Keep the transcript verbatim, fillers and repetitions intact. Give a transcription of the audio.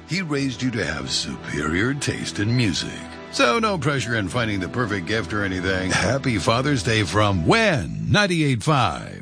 he raised you to have superior taste in music. So no pressure in finding the perfect gift or anything. Happy Father's Day from When ninety-eight point five.